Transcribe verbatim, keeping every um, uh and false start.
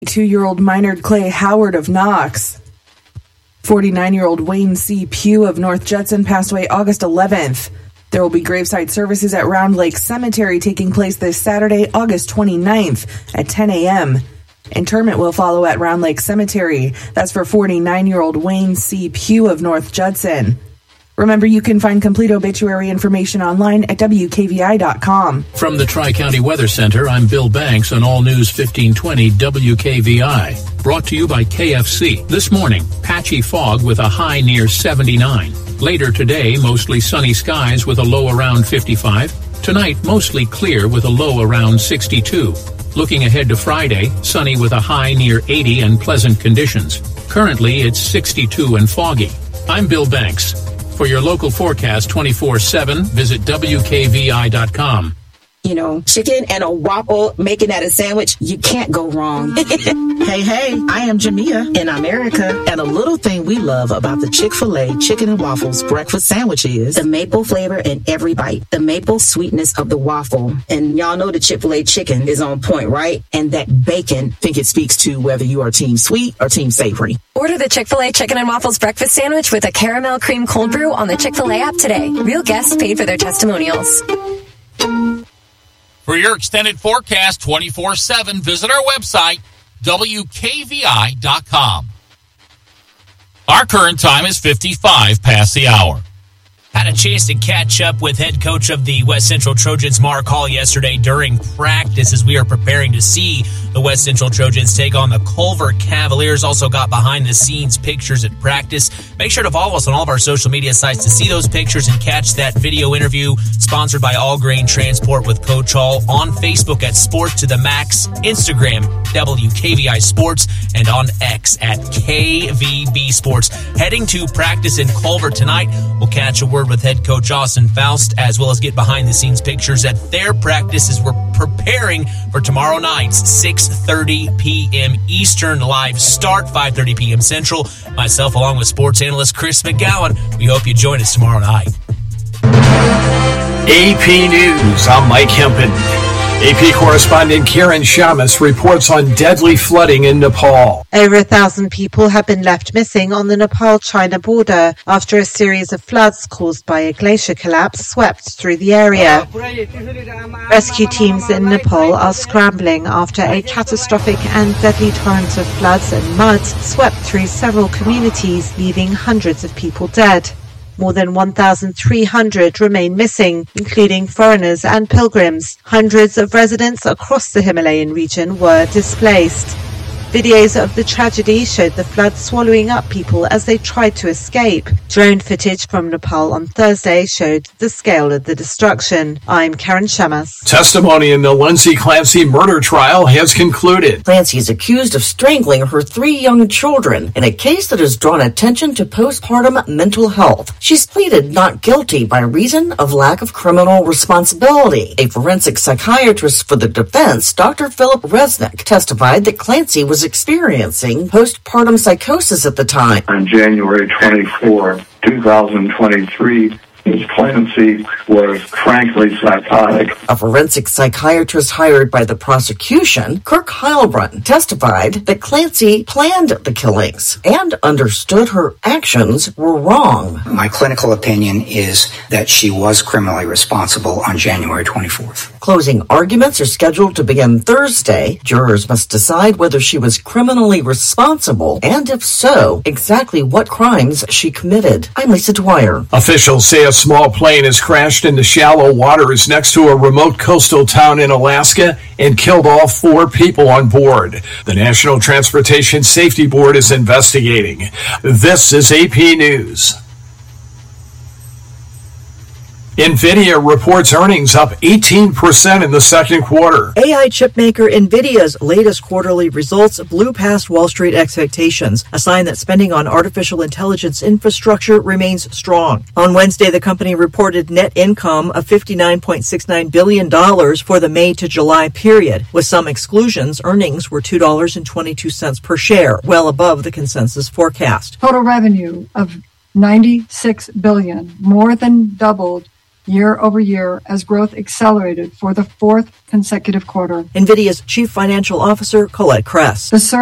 Two-year-old Minard Clay Howard of Knox. forty-nine-year-old Wayne C. Pugh of North Judson passed away August eleventh. There will be graveside services at Round Lake Cemetery taking place this Saturday, August twenty-ninth at ten a.m. Interment will follow at Round Lake Cemetery. That's for forty-nine-year-old Wayne C. Pugh of North Judson. Remember, you can find complete obituary information online at W K V I dot com. From the Tri-County Weather Center, I'm Bill Banks on All News fifteen twenty W K V I. Brought to you by K F C. This morning, patchy fog with a high near seventy-nine. Later today, mostly sunny skies with a low around fifty-five. Tonight, mostly clear with a low around sixty-two. Looking ahead to Friday, sunny with a high near eighty and pleasant conditions. Currently, it's sixty-two and foggy. I'm Bill Banks. For your local forecast twenty-four seven, visit W K V I dot com. You know, chicken and a waffle, making that a sandwich, you can't go wrong. Hey, hey, I am Jamia in America, and a little thing we love about the Chick-fil-A Chicken and Waffles breakfast sandwich is the maple flavor in every bite, the maple sweetness of the waffle. And y'all know the Chick-fil-A chicken is on point, right? And that bacon. I think it speaks to whether you are team sweet or team savory. Order the Chick-fil-A Chicken and Waffles breakfast sandwich with a caramel cream cold brew on the Chick-fil-A app today. Real guests paid for their testimonials. For your extended forecast twenty-four seven, visit our website, W K V I dot com. Our current time is fifty-five past the hour. Had a chance to catch up with head coach of the West Central Trojans, Mark Hall, yesterday during practice as we are preparing to see the West Central Trojans take on the Culver Cavaliers. Also got behind-the-scenes pictures at practice. Make sure to follow us on all of our social media sites to see those pictures and catch that video interview sponsored by All Grain Transport with Coach Hall on Facebook at Sport to the Max, Instagram, W K V I Sports, and on X at K V B Sports. Heading to practice in Culver tonight, we'll catch a word with head coach Austin Faust, as well as get behind-the-scenes pictures at their practice as we're preparing for tomorrow night's six thirty p.m. Eastern live start, five thirty p.m. Central. Myself, along with sports analyst Chris McGowan, we hope you join us tomorrow night. A P News, I'm Mike Hempen. A P correspondent Karen Shamus reports on deadly flooding in Nepal. Over a thousand people have been left missing on the Nepal-China border after a series of floods caused by a glacier collapse swept through the area. Rescue teams in Nepal are scrambling after a catastrophic and deadly torrent of floods and mud swept through several communities, leaving hundreds of people dead. More than one thousand three hundred remain missing, including foreigners and pilgrims. Hundreds of residents across the Himalayan region were displaced. Videos of the tragedy showed the flood swallowing up people as they tried to escape. Drone footage from Nepal on Thursday showed the scale of the destruction. I'm Karen Shamas. Testimony in the Lindsay Clancy murder trial has concluded. Clancy is accused of strangling her three young children in a case that has drawn attention to postpartum mental health. She's pleaded not guilty by reason of lack of criminal responsibility. A forensic psychiatrist for the defense, Doctor Philip Resnick, testified that Clancy was experiencing postpartum psychosis at the time. On January twenty-fourth, twenty twenty-three, Miz Clancy was frankly psychotic. A forensic psychiatrist hired by the prosecution, Kirk Heilbrunn, testified that Clancy planned the killings and understood her actions were wrong. My clinical opinion is that she was criminally responsible on January twenty-fourth. Closing arguments are scheduled to begin Thursday. Jurors must decide whether she was criminally responsible, and if so, exactly what crimes she committed. I'm Lisa Dwyer. Officials say a small plane has crashed into shallow waters next to a remote coastal town in Alaska and killed all four people on board. The National Transportation Safety Board is investigating. This is A P News. NVIDIA reports earnings up eighteen percent in the second quarter. A I chipmaker NVIDIA's latest quarterly results blew past Wall Street expectations, a sign that spending on artificial intelligence infrastructure remains strong. On Wednesday, the company reported net income of fifty-nine point six nine billion dollars for the May to July period. With some exclusions, earnings were two dollars and twenty-two cents per share, well above the consensus forecast. Total revenue of ninety-six billion dollars, more than doubled year over year as growth accelerated for the fourth consecutive quarter. NVIDIA's Chief Financial Officer, Colette Kress. The